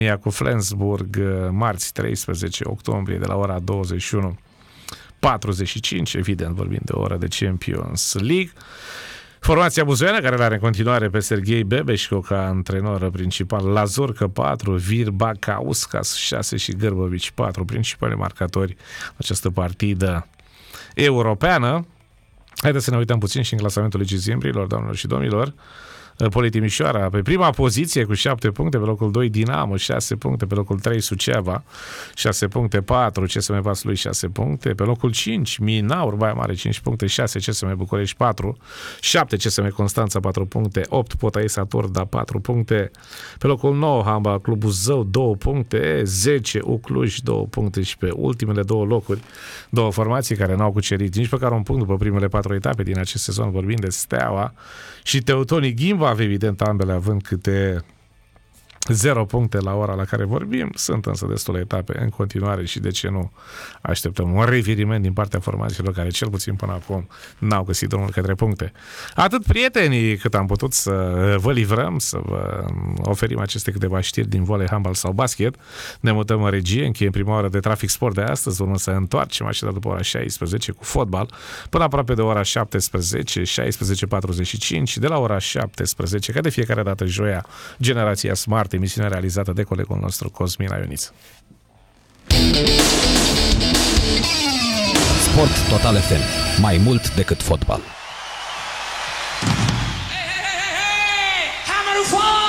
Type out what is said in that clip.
cu Flensburg, marți 13 octombrie de la ora 21:45, evident vorbim de ora de Champions League. Formația buzoiană, care l-are în continuare pe Serghei Bebeșco ca antrenor principal, Lazurcă 4, Virba Kauskas 6 și Gârbovici 4, principale marcatori această partidă europeană. Haideți să ne uităm puțin și în clasamentul Ligii Zimbrilor, doamnelor și domnilor. Poli Timișoara pe prima poziție cu 7 puncte, pe locul 2 Dinamo 6 puncte, pe locul 3 Suceava 6 puncte, 4 CSM Vaslui 6 puncte, pe locul 5 Minaur Baia Mare 5 puncte, 6 CSM București 4, 7 CSM Constanța 4 puncte, 8 Potaisa Turda 4 puncte, pe locul 9 Handbal Clubul Zău 2 puncte, 10 Ucluj 2 puncte și pe ultimele două locuri două formații care n-au cucerit nici măcar un punct după primele 4 etape din acest sezon, vorbind de Steaua și Teutonii Ghimba, evident ambele având câte 0 puncte la ora la care vorbim. Sunt însă destule etape în continuare și de ce nu așteptăm un reviriment din partea formațiilor care cel puțin până acum n-au găsit drumul către puncte. Atât, prietenii, cât am putut să vă livrăm, să vă oferim aceste câteva știri din volei, handbal sau basket. Ne mutăm în regie, încheiem prima oră de Trafic Sport de astăzi, urmă să întoarcem așadar după ora 16 cu fotbal până aproape de ora 17, 16:45, de la ora 17, ca de fiecare dată joia, Generația Smart, emisiune realizată de colegul nostru Cosmin Ioniță. Sport Total FM. Mai mult decât fotbal.